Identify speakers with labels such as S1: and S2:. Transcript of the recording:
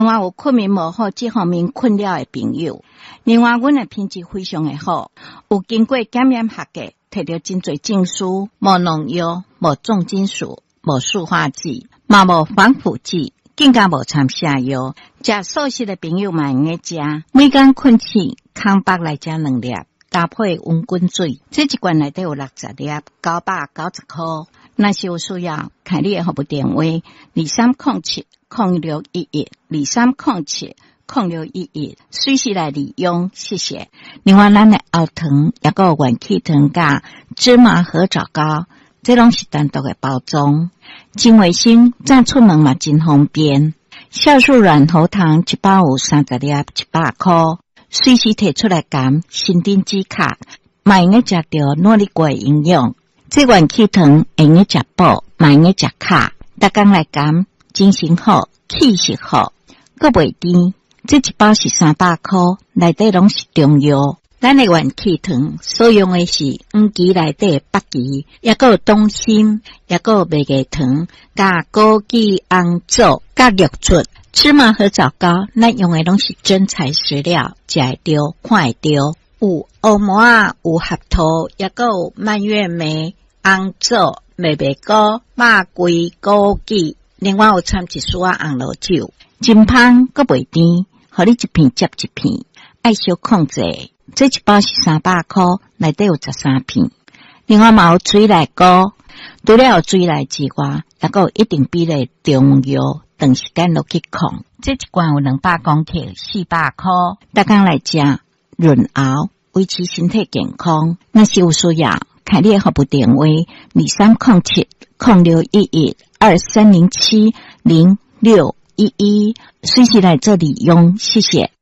S1: 另外有困眠无好这方面困扰的朋友，另外阮的品质非常的好，有经过检验合格，摕到真侪证书，无农药，无重金属，无塑化剂，嘛无防腐剂，更加无掺下药。食素食的朋友嘛用个食，每天困起空腹来食2粒，搭配温滚水，这一罐内底有60粒，990块。若是有需要，看你的服务电话2307-0611，2307-0611，随时来利用，谢谢。另外，咱的熬糖也有元气糖加芝麻合枣膏，这拢是单独的包装，真卫生，再出门嘛真方便。酵素软喉糖一包有30粒，100块，随时摕出来含，身体止卡，嘛用个食到努力过营养。这元气糖用个食补，嘛用个食卡，逐工来含，精神好，气色好，阁袂甜。这一包是300块，内底拢是中药。咱的元气糖所用的是黄芪内底北芪，也有冬参，也有麦芽糖，加枸杞、红枣，加玉竹、芝麻和枣膏。咱用的拢是真材实料，食会到，看会到。有欧摩啊，有合桃，也有蔓越莓、红枣、麦芽膏、肉桂、枸杞，另外有掺一丝啊红萝酒，真香，阁袂甜，互你一片接一片，爱小控制。这一包是300块，内底有13片。另外嘛有水来膏，除了有水来之外，也有一定比例中药，长时间落去控。这一罐有200公克，400块。逐工来食润熬，维持身体健康。若是有需要，看你的服务电话2307-0611，2307-0611，随时来做利用，谢谢。